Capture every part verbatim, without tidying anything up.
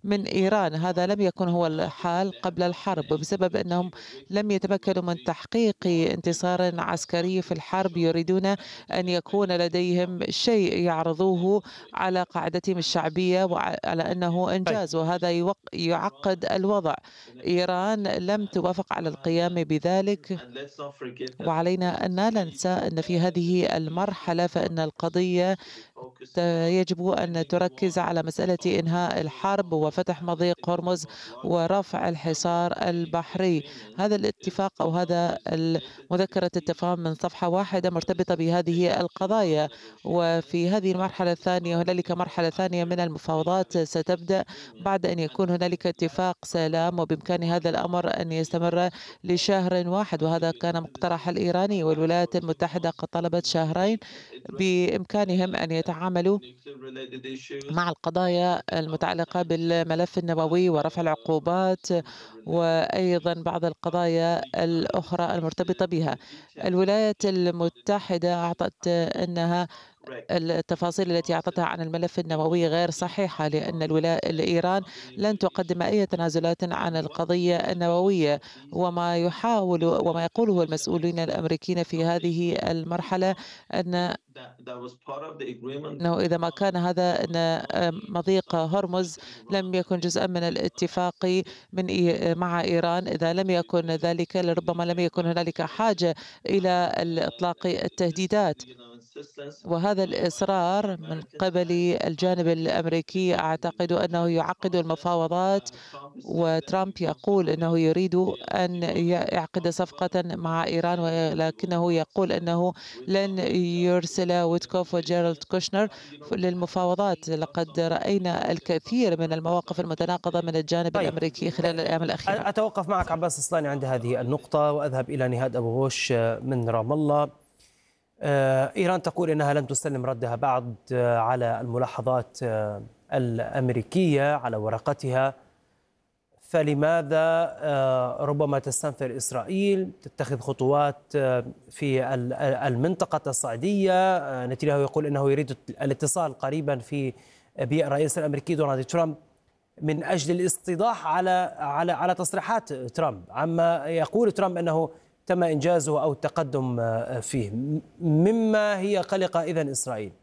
من إيران. هذا لم يكن هو الحال قبل الحرب، وبسبب أنهم لم يتمكنوا من تحقيق انتصار عسكري في الحرب يريدون أن يكون لديهم شيء يعرضوه على قاعدتهم الشعبية وعلى أنه طيب. إنجاز، وهذا يوق- يعقد الوضع. إيران لم توافق على القيام بذلك، وعلينا أن لا ننسى أن في هذه المرحلة فإن القضية ت- يجب أن تركز على مسألة إنهاء الحرب وفتح مضيق هرمز ورفع الحصار البحري. هذا الاتفاق أو هذا ال- مذكرة التفاهم من صفحة واحدة مرتبطة بهذه القضايا. وفي هذه المرحلة الثانية هنالك مرحلة ثانية من المفاوضات ستبدأ بعد أن يكون هنالك اتفاق سلام، وبإمكان هذا الأمر أن يستمر لشهر واحد، وهذا كان مقترح الإيراني، والولايات المتحدة قد طلبت شهرين. بإمكانهم أن يتعاملوا مع القضايا المتعلقة بالملف النووي ورفع العقوبات، وأيضا بعض القضايا الأخرى المرتبطة بها. الولايات المتحدة أعطت أنها التفاصيل التي أعطتها عن الملف النووي غير صحيحة، لأن الولا... إيران لن تقدم أي تنازلات عن القضية النووية. وما يحاول وما يقوله المسؤولين الأمريكيين في هذه المرحلة أن أنه إذا ما كان هذا أن مضيق هرمز لم يكن جزءا من الاتفاق من إي- مع إيران، إذا لم يكن ذلك لربما لم يكن هنالك حاجة إلى إطلاق التهديدات. وهذا الإصرار من قبل الجانب الأمريكي أعتقد أنه يعقد المفاوضات، وترامب يقول أنه يريد أن يعقد صفقة مع إيران، ولكنه يقول أنه لن يرسل ويتكوف وجيرالد كوشنر للمفاوضات. لقد رأينا الكثير من المواقف المتناقضة من الجانب طيب، الأمريكي خلال الأيام الأخيرة. أتوقف معك عباس الصلاني عند هذه النقطة وأذهب إلى نهاد أبو غوش من رام الله. آه، إيران تقول إنها لم تسلم ردها بعد آه، على الملاحظات آه، الأمريكية على ورقتها، فلماذا آه، ربما تستنفر إسرائيل تتخذ خطوات آه، في ال- المنطقة الصعيدية؟ آه، نتنياهو يقول إنه يريد الاتصال قريبا في بالرئيس الأمريكي دونالد ترامب من أجل الاستيضاح على على على تصريحات ترامب عما يقول ترامب أنه تم إنجازه أو التقدم آه، فيه، مما هي قلقة إذن إسرائيل.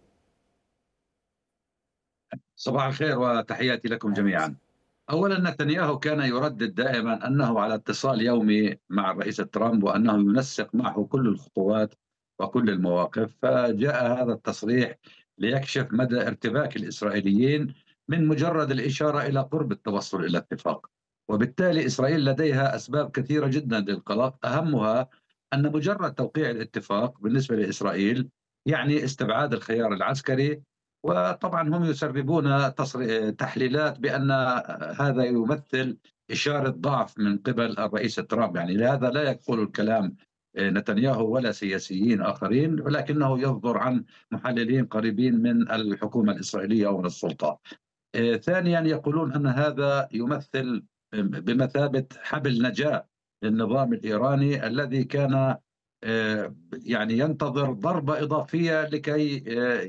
صباح الخير وتحياتي لكم جميعا. أولا، نتنياهو كان يردد دائما أنه على اتصال يومي مع الرئيس ترامب وأنه ينسق معه كل الخطوات وكل المواقف، فجاء هذا التصريح ليكشف مدى ارتباك الإسرائيليين من مجرد الإشارة إلى قرب التوصل إلى اتفاق. وبالتالي إسرائيل لديها أسباب كثيرة جدا للقلق، أهمها أن مجرد توقيع الاتفاق بالنسبة لإسرائيل يعني استبعاد الخيار العسكري. وطبعا هم يسربون تحليلات بأن هذا يمثل إشارة ضعف من قبل الرئيس ترامب، يعني لهذا لا يقول الكلام نتنياهو ولا سياسيين آخرين، ولكنه يصدر عن محللين قريبين من الحكومة الإسرائيلية ومن السلطة. ثانيا، يقولون أن هذا يمثل بمثابة حبل نجاة للنظام الإيراني الذي كان يعني ينتظر ضربة إضافية لكي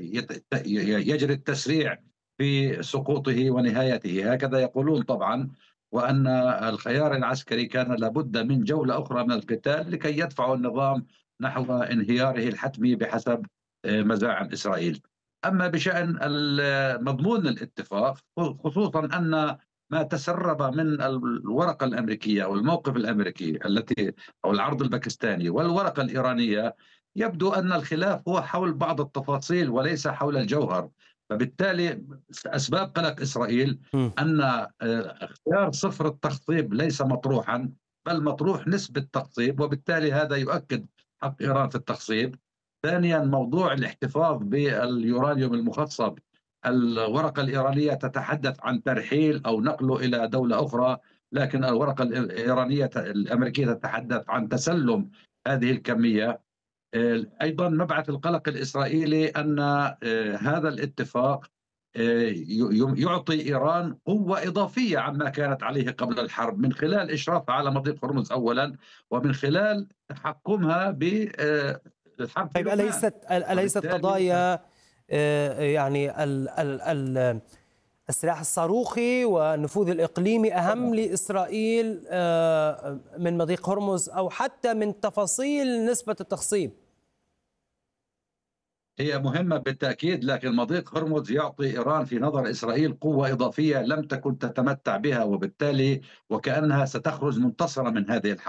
يجري التسريع في سقوطه ونهايته، هكذا يقولون طبعا. وأن الخيار العسكري كان لابد من جولة أخرى من القتال لكي يدفع النظام نحو انهياره الحتمي بحسب مزاعم إسرائيل. أما بشأن مضمون الاتفاق، خصوصا أن ما تسرب من الورقة الأمريكية والموقف الأمريكي التي أو العرض الباكستاني والورقة الإيرانية، يبدو أن الخلاف هو حول بعض التفاصيل وليس حول الجوهر. فبالتالي أسباب قلق إسرائيل م. أن اختيار صفر التخطيب ليس مطروحا، بل مطروح نسبة تخطيب، وبالتالي هذا يؤكد حق إيران في التخصيب. ثانيا، موضوع الاحتفاظ باليورانيوم المخصب، الورقة الإيرانية تتحدث عن ترحيل أو نقله إلى دولة أخرى، لكن الورقة الإيرانية الأمريكية تتحدث عن تسلم هذه الكمية. أيضا مبعث القلق الإسرائيلي أن هذا الاتفاق يعطي إيران قوة إضافية عما كانت عليه قبل الحرب من خلال إشرافها على مضيق هرمز أولا، ومن خلال تحكمها بالحرب في طيب، لبنان. أليست أليست وبالتالي قضايا آه، يعني ال ال ال السلاح الصاروخي والنفوذ الإقليمي أهم لإسرائيل من مضيق هرمز أو حتى من تفاصيل نسبة التخصيب؟ هي مهمة بالتأكيد، لكن مضيق هرمز يعطي إيران في نظر إسرائيل قوة إضافية لم تكن تتمتع بها، وبالتالي وكأنها ستخرج منتصرة من هذه الحرب.